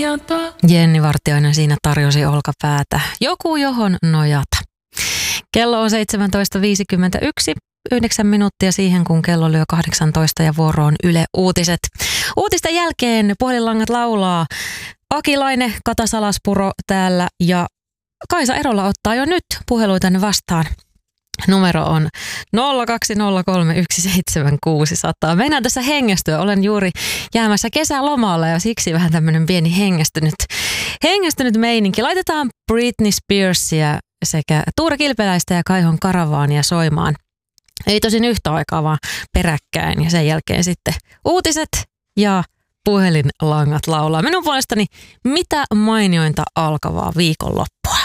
nojata. Jenni Vartiainen siinä tarjosi olkapäätä. Joku johon nojata. Kello on 17.51. 9 minuuttia siihen, kun kello lyö 18 ja vuoroon Yle Uutiset. Uutisten jälkeen puhelinlangat laulaa. Aki Laine, Kata Salaspuro täällä ja Kaisa Erola ottaa jo nyt puheluitanne vastaan. Numero on 020317600. Mennään tässä hengästyä. Olen juuri jäämässä kesälomalle ja siksi vähän tämmöinen pieni hengästynyt meininki. Laitetaan Britney Spearsia sekä Tuure Kilpeläistä ja Kaihon Karavaania soimaan. Ei tosin yhtä aikaa, vaan peräkkäin ja sen jälkeen sitten uutiset ja puhelinlangat laulaa. Minun puolestani mitä mainiointa alkavaa viikonloppua.